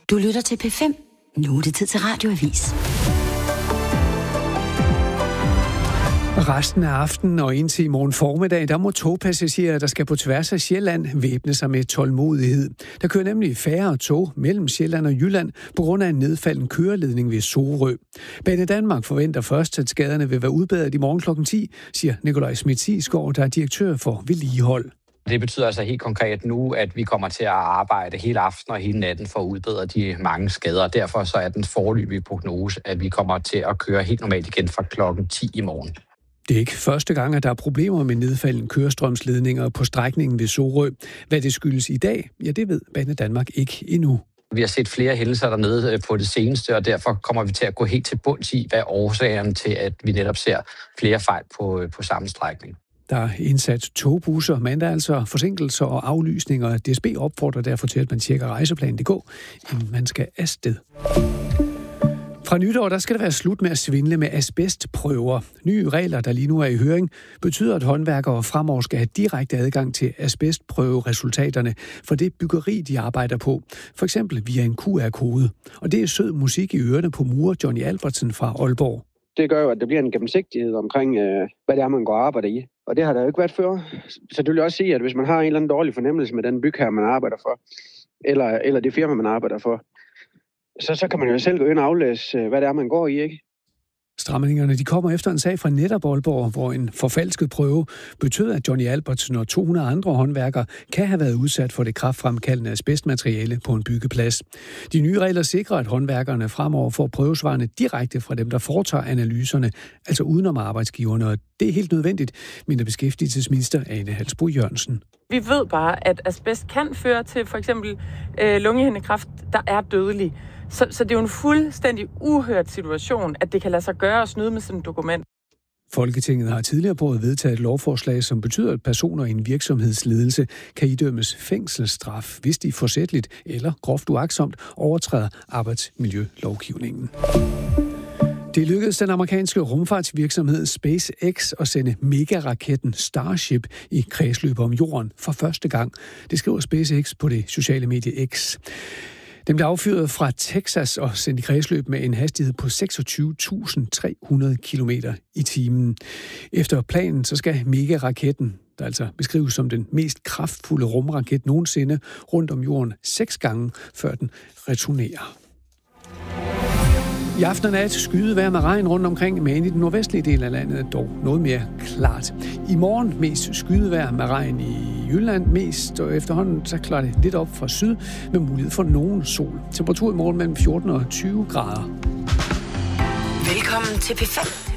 Du lytter til P5. Nu er det tid til radioavis. Resten af aftenen og indtil i morgen formiddag, der må togpassagerer, der skal på tværs af Sjælland, væbne sig med tålmodighed. Der kører nemlig færre tog mellem Sjælland og Jylland på grund af en nedfalden køreledning ved Sorø. Banedanmark forventer først, at skaderne vil være udbedret i morgen kl. 10, siger Nikolaj Schmidt-Sigsgaard, der er direktør for vedligehold. Det betyder altså helt konkret nu, at vi kommer til at arbejde hele aftenen og hele natten for at udbedre de mange skader. Derfor så er den foreløbige prognose, at vi kommer til at køre helt normalt igen fra klokken 10 i morgen. Det er ikke første gang, at der er problemer med nedfaldende kørestrømsledninger på strækningen ved Sorø. Hvad det skyldes i dag, ja, det ved Banedanmark ikke endnu. Vi har set flere hændelser dernede på det seneste, og derfor kommer vi til at gå helt til bunds i, hvad årsagen til, at vi netop ser flere fejl på samme strækning. Der er indsat togbusser, men der er altså forsinkelser og aflysninger. DSB opfordrer derfor til, at man tjekker rejseplan.dk, inden man skal afsted. Fra nytår, der skal det være slut med at svindle med asbestprøver. Nye regler, der lige nu er i høring, betyder, at håndværkere fremover skal have direkte adgang til asbestprøveresultaterne for det byggeri, de arbejder på. For eksempel via en QR-kode. Og det er sød musik i ørerne på murer Johnny Albertsen fra Aalborg. Det gør jo, at der bliver en gennemsigtighed omkring, hvad det er, man går og arbejder i. Og det har der jo ikke været før. Så det vil også sige, at hvis man har en eller anden dårlig fornemmelse med den bygherre, man arbejder for, eller det firma, man arbejder for, så kan man jo selv gå ind og aflæse, hvad det er, man går i, ikke? Stramningerne de kommer efter en sag fra netop Aalborg, hvor en forfalsket prøve betød, at Johnny Albertsen og 200 andre håndværkere kan have været udsat for det kræftfremkaldende asbestmateriale på en byggeplads. De nye regler sikrer, at håndværkerne fremover får prøvesvarene direkte fra dem, der foretager analyserne, altså udenom arbejdsgiverne, og det er helt nødvendigt, mener beskæftigelsesminister Ane Halsboe-Jørgensen. Vi ved bare, at asbest kan føre til for eksempel lungehindekræft, der er dødelig. Så det er jo en fuldstændig uhørt situation, at det kan lade sig gøre at snyde med sådan et dokument. Folketinget har tidligere på at vedtage et lovforslag, som betyder, at personer i en virksomhedsledelse kan idømmes fængselsstraf, hvis de forsætligt eller groft uagtsomt overtræder arbejdsmiljølovgivningen. Det lykkedes den amerikanske rumfartsvirksomhed SpaceX at sende megaraketten Starship i kredsløb om jorden for første gang. Det skriver SpaceX på det sociale medie X. Den blev affyret fra Texas og sendt i kredsløb med en hastighed på 26.300 km i timen. Efter planen så skal megaraketten, der altså beskrives som den mest kraftfulde rumraket nogensinde, rundt om jorden 6 gange, før den returnerer. I aften og nat skydevejr med regn rundt omkring, men i den nordvestlige del af landet dog noget mere klart. I morgen mest skydevejr med regn i Jylland mest, og efterhånden så klarer det lidt op fra syd med mulighed for nogen sol. Temperatur i morgen mellem 14 og 20 grader. Velkommen til P5.